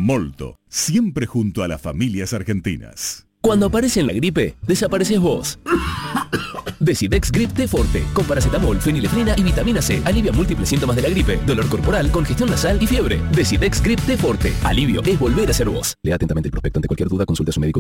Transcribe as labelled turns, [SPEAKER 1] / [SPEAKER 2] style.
[SPEAKER 1] Molto, siempre junto a las familias argentinas.
[SPEAKER 2] Cuando aparece la gripe, desapareces vos. Decidex Grip T Forte, con paracetamol, fenilefrina y vitamina C. Alivia múltiples síntomas de la gripe, dolor corporal, congestión nasal y fiebre. Decidex Grip T Forte. Alivio es volver a ser vos. Lea atentamente el prospecto. Ante cualquier duda, consulte a su médico.